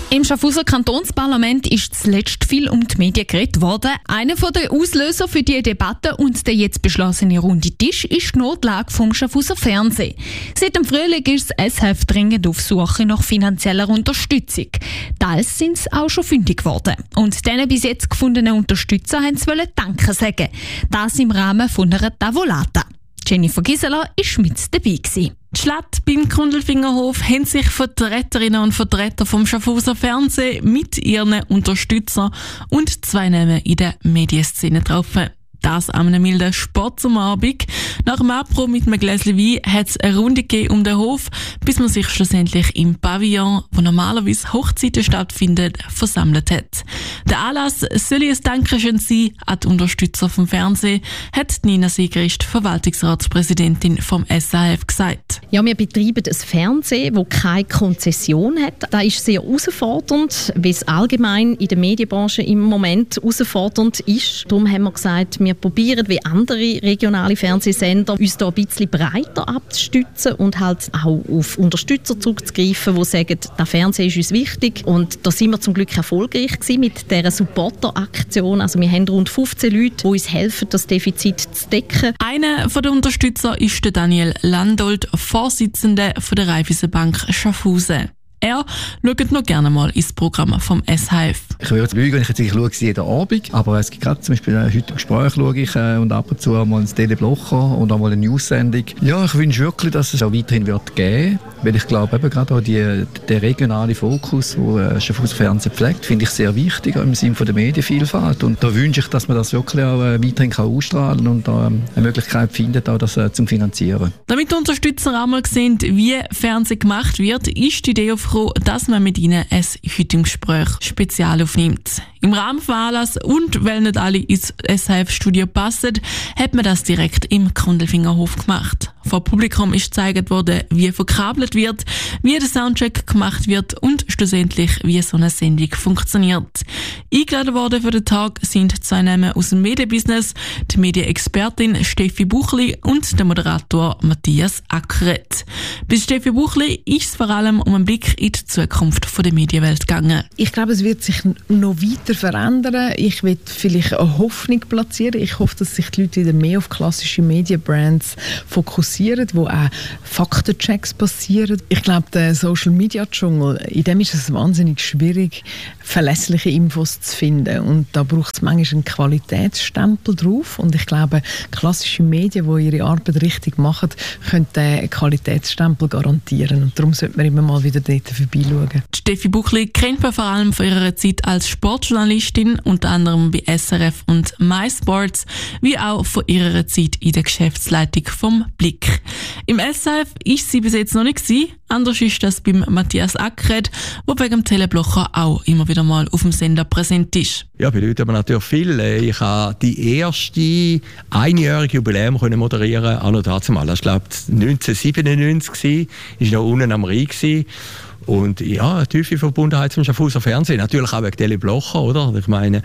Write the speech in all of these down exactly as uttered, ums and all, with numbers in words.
Im Schaffhauser Kantonsparlament ist zuletzt viel um die Medien geredet worden. Einer der Auslöser für die Debatte und der jetzt beschlossene runde Tisch ist die Notlage vom Schaffhauser Fernsehen. Seit dem Frühling ist das S H F dringend auf Suche nach finanzieller Unterstützung. Teils sind sie auch schon fündig geworden. Und diesen bis jetzt gefundenen Unterstützer haben sie Danke sagen. Das im Rahmen von einer Tavolata. Jennifer Gisela war mit dabei gewesen. Die Stadt beim Grundlfingerhof haben sich Vertreterinnen und Vertreter vom Schaffhauser Fernsehen mit ihren Unterstützern und zwei Namen in der Medienszene getroffen. Das an einem milden Sport zum Abend. Nach dem Apro mit einem Gläschen Wein hat es eine Runde gegeben um den Hof, bis man sich schlussendlich im Pavillon, wo normalerweise Hochzeiten stattfinden, versammelt hat. Der Anlass soll ein Dankeschön sein an die Unterstützer vom Fernsehen, hat Nina Siegrist, Verwaltungsratspräsidentin vom S H F, gesagt. Ja, wir betreiben ein Fernsehen, das keine Konzession hat. Das ist sehr herausfordernd, weil es allgemein in der Medienbranche im Moment herausfordernd ist. Darum haben wir gesagt, wir probieren, wie andere regionale Fernsehsender, uns da ein bisschen breiter abzustützen und halt auch auf Unterstützer zurückzugreifen, die sagen, das Fernsehen ist uns wichtig. Und da sind wir zum Glück erfolgreich gewesen mit dieser Supporter-Aktion. Also wir haben rund fünfzehn Leute, die uns helfen, das Defizit zu decken. Einer der Unterstützer ist der Daniel Landolt, Vorsitzender der Raiffeisenbank Schaffhausen. Er schaut noch gerne mal ins Programm vom S H F. Ich würde lügen, ich, ich schaue es jeden Abend, aber es gibt gerade zum Beispiel äh, heute im Gespräch schaue ich äh, und ab und zu mal ein Teleblocher und auch mal eine News-Sendung. Ja, ich wünsche wirklich, dass es auch weiterhin wird geben, weil ich glaube eben gerade auch die, der regionale Fokus, den äh, Schaffhauser Fernsehen pflegt, finde ich sehr wichtig im Sinne von der Medienvielfalt. Und da wünsche ich, dass man das wirklich auch äh, weiterhin kann ausstrahlen und da äh, eine Möglichkeit findet, auch das äh, zum Finanzieren. Damit die Unterstützer einmal sehen, wie Fernsehen gemacht wird, ist die Idee auf dass man mit ihnen ein heute im Gespräch spezial aufnimmt. Im Rahmen des Anlasses und weil nicht alle ins S H F-Studio passen, hat man das direkt im Grundlfingerhof gemacht. Vor Publikum ist gezeigt worden, wie verkabelt wird, wie der Soundcheck gemacht wird und schlussendlich, wie so eine Sendung funktioniert. Eingeladen worden für den Tag sind zwei Namen aus dem Medienbusiness, die Medienexpertin Steffi Buchli und der Moderator Matthias Ackeret. Bei Steffi Buchli ist es vor allem um einen Blick in die Zukunft der Medienwelt gegangen. Ich glaube, es wird sich noch weiter verändern. Ich will vielleicht eine Hoffnung platzieren. Ich hoffe, dass sich die Leute wieder mehr auf klassische Medienbrands fokussieren, wo auch Faktenchecks passieren. Ich glaube, der Social-Media-Dschungel, in dem ist es wahnsinnig schwierig, verlässliche Infos zu finden. Und da braucht es manchmal einen Qualitätsstempel drauf. Und ich glaube, klassische Medien, die ihre Arbeit richtig machen, können den Qualitätsstempel garantieren. Und darum sollte man immer mal wieder dort vorbeischauen. Steffi Buchli kennt man vor allem von ihrer Zeit als Sportjournalistin, unter anderem bei S R F und MySports, wie auch von ihrer Zeit in der Geschäftsleitung vom Blick. Im S H F ist sie bis jetzt noch nicht gewesen. Anders ist das beim Matthias Ackeret, der wegen dem Teleblocher auch immer wieder mal auf dem Sender präsent ist. Ja, bedeutet mir natürlich viel. Ich habe die erste einjährige Jubiläum moderieren, auch noch dazu mal. Das war, glaube ich, neunzehnhundertsiebenundneunzig, war noch unten am Rhein gewesen. Und ja, eine tiefe Verbundenheit zum Schaffhauser Fernsehen. Natürlich auch wegen Teleblocher, oder? Ich meine,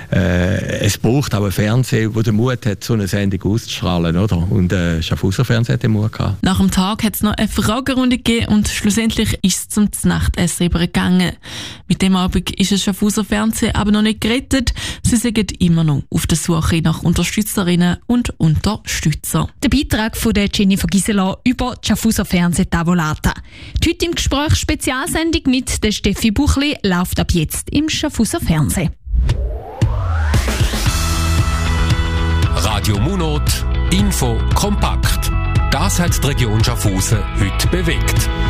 äh, es braucht auch ein Fernsehen, das den Mut hat, so eine Sendung auszustrahlen, oder? Und äh, Schaffhauser Fernsehen hat den Mut gehabt. Nach dem Tag hat es noch eine Fragerunde gegeben und schlussendlich ist es zum Nachtessen übergegangen. Mit dem Abend ist das Schaffhauser Fernsehen aber noch nicht gerettet. Sie sind immer noch auf der Suche nach Unterstützerinnen und Unterstützer. Der Beitrag von der Jennifer Gisela über die Schaffhauser Fernsehen Tavolata. Heute im Gespräch speziell Sendung mit der Steffi Buchli läuft ab jetzt im Schaffhauser Fernsehen. Radio Munot, Info kompakt. Das hat die Region Schaffhausen heute bewegt.